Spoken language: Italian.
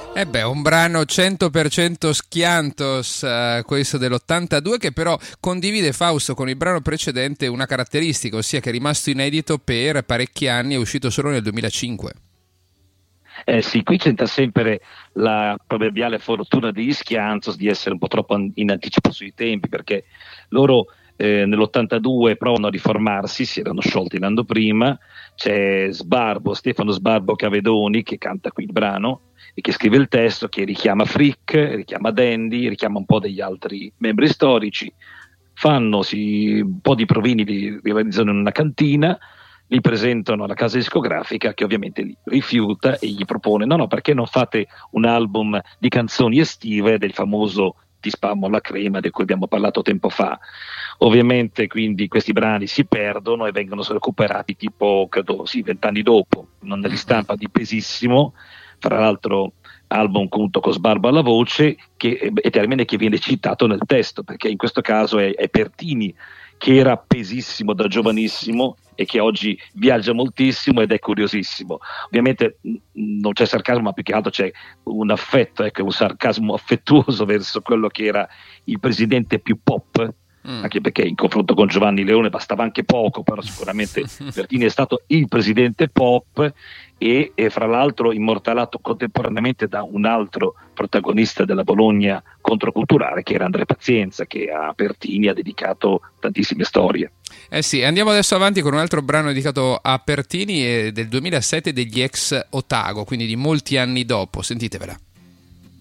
Un brano 100% Schiantos, questo dell'82, che però condivide, Fausto, con il brano precedente una caratteristica, ossia che è rimasto inedito per parecchi anni, è uscito solo nel 2005. Sì, qui c'entra sempre la proverbiale fortuna degli Schiantos di essere un po' troppo in anticipo sui tempi, perché loro nell'82 provano a riformarsi, si erano sciolti l'anno prima. C'è Stefano Sbarbo Cavedoni, che canta qui il brano e che scrive il testo, che richiama Frick, richiama Dandy, richiama un po' degli altri membri storici. Un po' di provini, li realizzano in una cantina, li presentano alla casa discografica, che ovviamente li rifiuta e gli propone: no, perché non fate un album di canzoni estive del famoso Ti spammo alla crema di cui abbiamo parlato tempo fa. Ovviamente quindi questi brani si perdono e vengono recuperati tipo, credo, sì, 20 anni dopo, non nella ristampa di Pesissimo, fra l'altro album appunto con Sbarbo alla voce, è termine che viene citato nel testo, perché in questo caso è Pertini, che era pesissimo da giovanissimo e che oggi viaggia moltissimo ed è curiosissimo. Ovviamente non c'è sarcasmo, ma più che altro c'è un affetto, ecco, un sarcasmo affettuoso verso quello che era il presidente più pop, anche perché in confronto con Giovanni Leone bastava anche poco, però sicuramente Pertini è stato il presidente pop e fra l'altro immortalato contemporaneamente da un altro protagonista della Bologna controculturale, che era Andrea Pazienza, che a Pertini ha dedicato tantissime storie. Sì, andiamo adesso avanti con un altro brano dedicato a Pertini, del 2007, degli ex Otago, quindi di molti anni dopo. Sentitevela.